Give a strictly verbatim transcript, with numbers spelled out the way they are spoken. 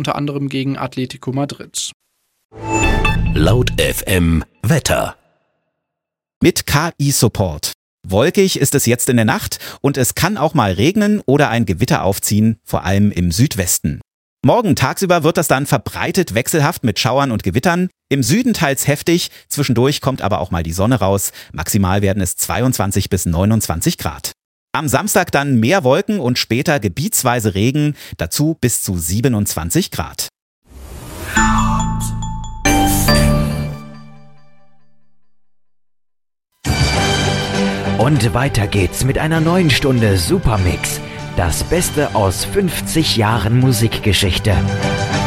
unter anderem gegen Atletico Madrid. Laut F M Wetter. Mit K I-Support. Wolkig ist es jetzt in der Nacht und es kann auch mal regnen oder ein Gewitter aufziehen, vor allem im Südwesten. Morgen tagsüber wird das dann verbreitet wechselhaft mit Schauern und Gewittern. Im Süden teils heftig, zwischendurch kommt aber auch mal die Sonne raus. Maximal werden es zweiundzwanzig bis neunundzwanzig Grad. Am Samstag dann mehr Wolken und später gebietsweise Regen, dazu bis zu siebenundzwanzig Grad. Und weiter geht's mit einer neuen Stunde Supermix. Das Beste aus fünfzig Jahren Musikgeschichte.